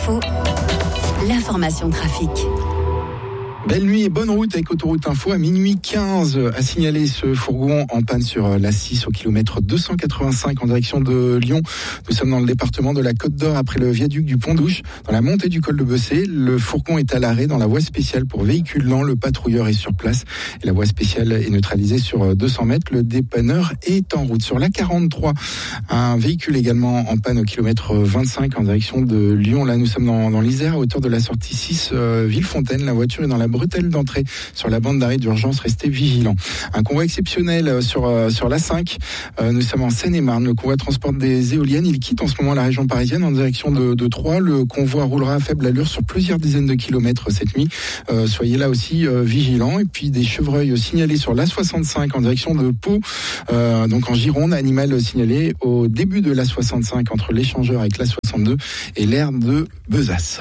Info, l'information trafic. Belle nuit et bonne route avec Autoroute Info. À minuit 15 a signalé ce fourgon en panne sur la 6 au kilomètre 285 en direction de Lyon. Nous sommes dans le département de la Côte d'Or après le viaduc du Pont-d'Ouche. Dans la montée du col de Bessé, le fourgon est à l'arrêt dans la voie spéciale pour véhicules lents. Le patrouilleur est sur place et la voie spéciale est neutralisée sur 200 mètres. Le dépanneur est en route. Sur la 43, un véhicule également en panne au kilomètre 25 en direction de Lyon. Là, nous sommes dans l'Isère à hauteur de la sortie 6 Villefontaine. La voiture est dans la bretelle d'entrée sur la bande d'arrêt d'urgence, restez vigilants. Un convoi exceptionnel sur la 5. Nous sommes en Seine-et-Marne. Le convoi transporte des éoliennes. Il quitte en ce moment la région parisienne en direction de Troyes. Le convoi roulera à faible allure sur plusieurs dizaines de kilomètres cette nuit. Soyez là aussi vigilants. Et puis des chevreuils signalés sur l'A65 en direction de Pau. Donc en Gironde, animal signalé au début de l'A65 entre l'échangeur avec l'A62 et l'aire de Besace.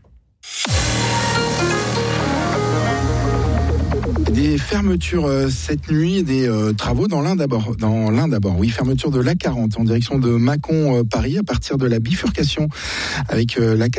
Des fermetures cette nuit, des travaux dans l'Ain d'abord. Oui, fermeture de l'A40 en direction de Mâcon, Paris, à partir de la bifurcation avec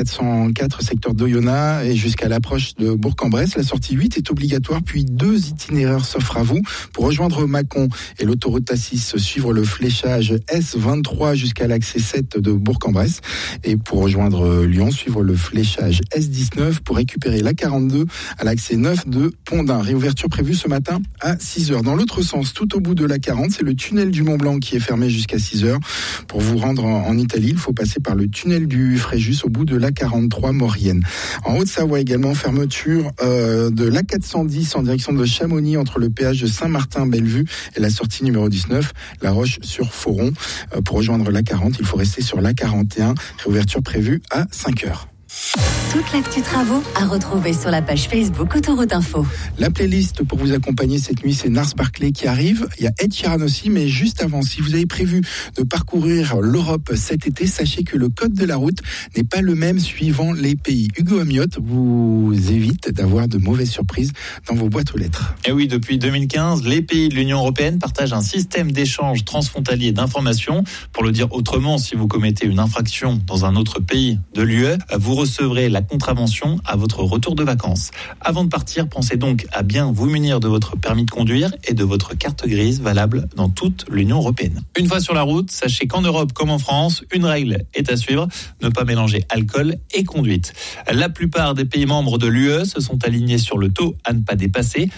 l'A404 secteur d'Oyonnax et jusqu'à l'approche de Bourg-en-Bresse. La sortie 8 est obligatoire, puis 2 itinéraires s'offrent à vous. Pour rejoindre Mâcon et l'autoroute A6, suivre le fléchage S23 jusqu'à l'accès 7 de Bourg-en-Bresse. Et pour rejoindre Lyon, suivre le fléchage S19 pour récupérer l'A42 à l'accès 9 de Pont-d'Ain. Réouverture prévue ce matin à 6h. Dans l'autre sens, tout au bout de l'A40, c'est le tunnel du Mont-Blanc qui est fermé jusqu'à 6h. Pour vous rendre en Italie, il faut passer par le tunnel du Fréjus au bout de l'A43 Maurienne. En Haute-Savoie également, fermeture de l'A410 en direction de Chamonix entre le péage de Saint-Martin-Bellevue et la sortie numéro 19, La Roche-sur-Foron. Pour rejoindre l'A40, il faut rester sur l'A41. Réouverture prévue à 5h. Toute l'actu travaux à retrouver sur la page Facebook Autoroute Info. La playlist pour vous accompagner cette nuit, c'est Nars Barclay qui arrive. Il y a Ed Sheeran aussi, mais juste avant, si vous avez prévu de parcourir l'Europe cet été, sachez que le code de la route n'est pas le même suivant les pays. Hugo Amiotte vous évite d'avoir de mauvaises surprises dans vos boîtes aux lettres. Et oui, depuis 2015, les pays de l'Union européenne partagent un système d'échange transfrontalier d'informations. Pour le dire autrement, si vous commettez une infraction dans un autre pays de l'UE, vous recevrez la contravention à votre retour de vacances. Avant de partir, pensez donc à bien vous munir de votre permis de conduire et de votre carte grise valable dans toute l'Union européenne. Une fois sur la route, sachez qu'en Europe comme en France, une règle est à suivre, ne pas mélanger alcool et conduite. La plupart des pays membres de l'UE se sont alignés sur le taux à ne pas dépasser,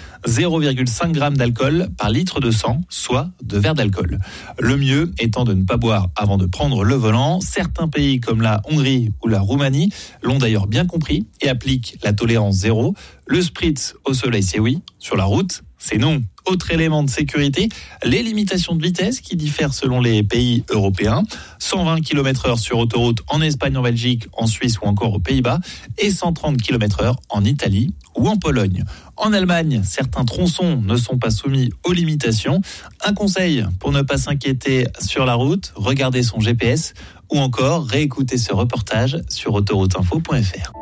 0,5 g d'alcool par litre de sang, soit 2 verres d'alcool. Le mieux étant de ne pas boire avant de prendre le volant. Certains pays comme la Hongrie ou la Roumanie l'ont d'ailleurs bien compris et appliquent la tolérance zéro. Le spritz au soleil, c'est oui. Sur la route, c'est non. Autre élément de sécurité, les limitations de vitesse qui diffèrent selon les pays européens. 120 km/h sur autoroute en Espagne, en Belgique, en Suisse ou encore aux Pays-Bas et 130 km/h en Italie ou en Pologne. En Allemagne, certains tronçons ne sont pas soumis aux limitations. Un conseil pour ne pas s'inquiéter sur la route, regardez son GPS ou encore réécoutez ce reportage sur autorouteinfo.fr.